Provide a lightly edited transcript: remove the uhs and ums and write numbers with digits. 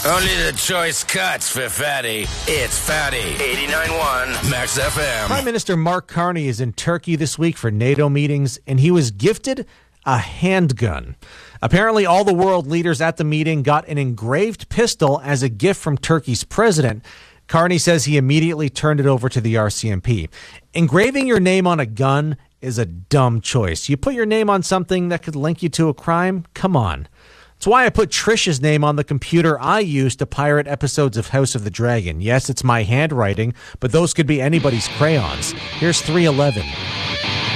Only the choice cuts for Fatty. It's Fatty 89.1 Max FM. Prime Minister Mark Carney is in Turkey this week for NATO meetings, and he was gifted a handgun. Apparently, all the world leaders at the meeting got an engraved pistol as a gift from Turkey's president. Carney says he immediately turned it over to the RCMP. Engraving your name on a gun is a dumb choice. You put your name on something that could link you to a crime? Come on. That's why I put Trisha's name on the computer I use to pirate episodes of House of the Dragon. Yes, it's my handwriting, but those could be anybody's crayons. Here's 311.